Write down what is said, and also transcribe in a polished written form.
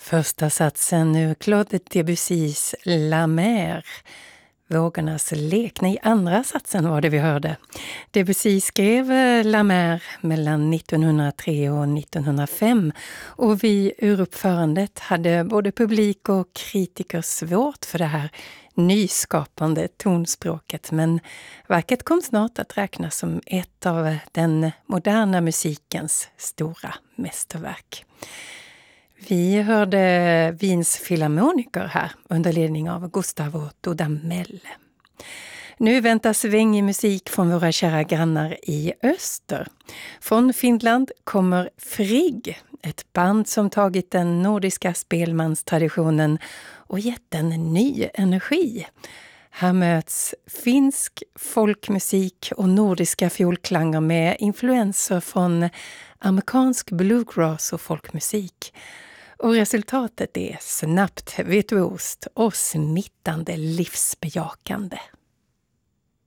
Första satsen ur Claude Debussys La Mer. Vågornas lek. Nej, andra satsen var det vi hörde. Debussy skrev La Mer mellan 1903 och 1905 och vid uruppförandet hade både publik och kritiker svårt för det här nyskapande tonspråket, men verket kom snart att räknas som ett av den moderna musikens stora mästerverk. Vi hörde Wiens filharmoniker här under ledning av Gustavo Dudamel. Nu väntas svängig musik från våra kära grannar i öster. Från Finland kommer Frigg, ett band som tagit den nordiska spelmanstraditionen och gett den ny energi. Här möts finsk folkmusik och nordiska fiolklanger med influenser från amerikansk bluegrass och folkmusik. Och resultatet är snabbt, virtuost och smittande livsbejakande.